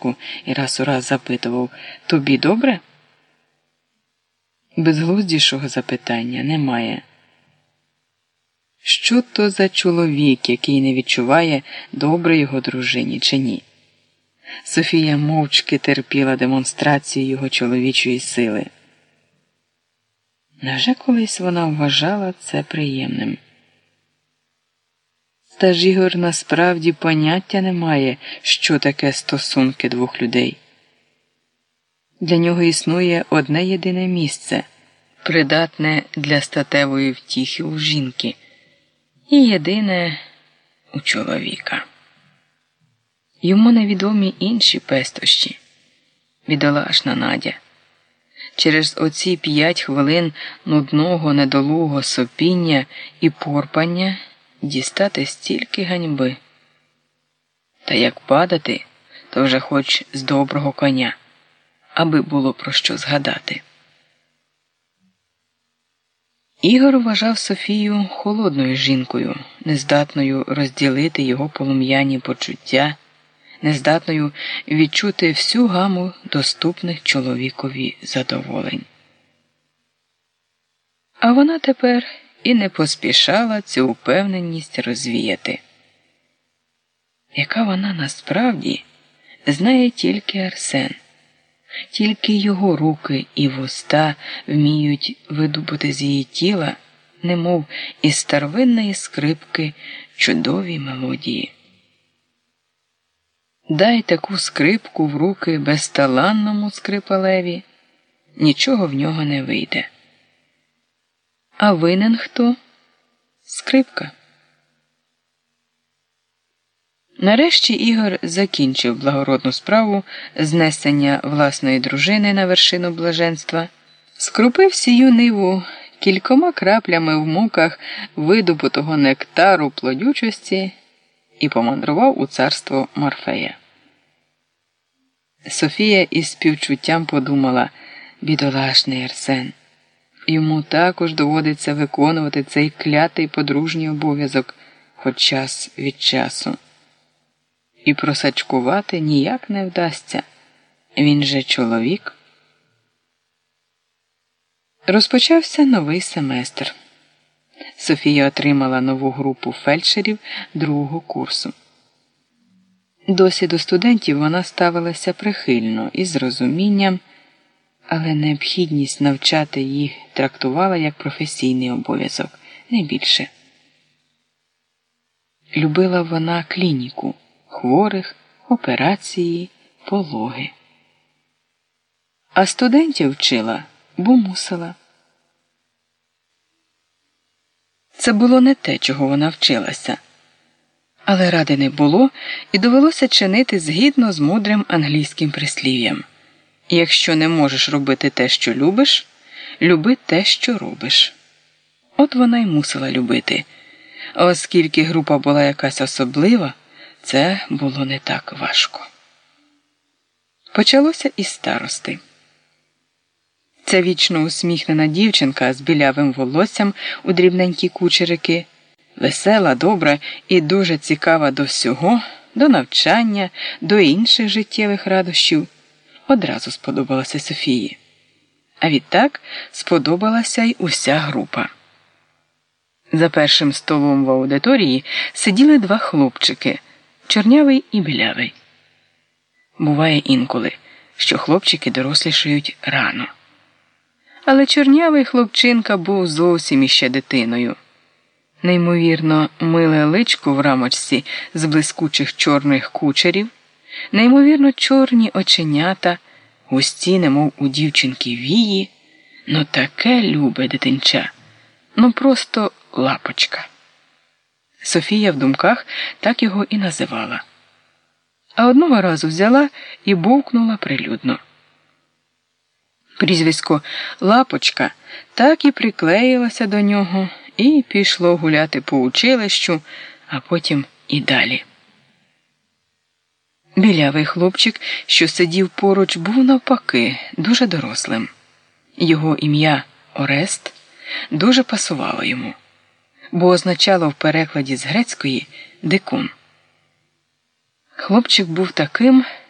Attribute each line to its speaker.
Speaker 1: ліжку і раз у раз запитував: «Тобі добре?» Безглуздішого запитання немає. Що то за чоловік, який не відчуває, добре його дружині чи ні? Софія мовчки терпіла демонстрацію його чоловічої сили. Невже колись вона вважала це приємним? Та ж Ігор насправді поняття не має, що таке стосунки двох людей. Для нього існує одне єдине місце, придатне для статевої втіхи у жінки, і єдине у чоловіка. Йому невідомі інші пестощі. Бідолашна Надя. Через оці 5 хвилин нудного недолугого сопіння і порпання дістати стільки ганьби. Та як падати, то вже хоч з доброго коня, аби було про що згадати. Ігор вважав Софію холодною жінкою, нездатною розділити його полум'яні почуття, нездатною відчути всю гаму доступних чоловікові задоволень. А вона тепер і не поспішала цю упевненість розвіяти. Яка вона насправді, знає тільки Арсен. Тільки його руки і вуста вміють видобути з її тіла, немов із старовинної скрипки, чудові мелодії. Дай таку скрипку в руки безталанному скрипалеві, нічого в нього не вийде. А винен хто? Скрипка. Нарешті Ігор закінчив благородну справу знесення власної дружини на вершину блаженства, скрупив сію ниву кількома краплями в муках видобутого нектару плодючості і помандрував у царство Морфея. Софія із співчуттям подумала: бідолашний Арсен. Йому також доводиться виконувати цей клятий подружній обов'язок хоч час від часу. І просачкувати ніяк не вдасться. Він же чоловік. Розпочався новий семестр. Софія отримала нову групу фельдшерів 2-го курсу. Досі до студентів вона ставилася прихильно і з розумінням, але необхідність навчати їх трактувала як професійний обов'язок, не більше. Любила вона клініку, хворих, операції, пологи. А студентів вчила, бо мусила. Це було не те, чого вона вчилася. Але ради не було, і довелося чинити згідно з мудрим англійським прислів'ям. Якщо не можеш робити те, що любиш, люби те, що робиш. От вона й мусила любити. А оскільки група була якась особлива, це було не так важко. Почалося із старости. Ця вічно усміхнена дівчинка з білявим волоссям у дрібненькі кучерики, весела, добра і дуже цікава до всього, до навчання, до інших життєвих радощів, одразу сподобалася Софії. А відтак сподобалася й уся група. За першим столом в аудиторії сиділи 2 хлопчики – чорнявий і білявий. Буває інколи, що хлопчики дорослішають рано. Але чорнявий хлопчинка був зовсім іще дитиною. Неймовірно миле личко в рамочці з блискучих чорних кучерів, неймовірно чорні оченята, густі, немов у дівчинки вії, ну таке любе дитинча, ну просто лапочка. Софія в думках так його і називала. А одного разу взяла і бовкнула прилюдно. Прізвисько «Лапочка» так і приклеїлося до нього і пішло гуляти по училищу, а потім і далі. Білявий хлопчик, що сидів поруч, був навпаки дуже дорослим. Його ім'я Орест дуже пасувало йому, бо означало в перекладі з грецької «дикун». Хлопчик був таким,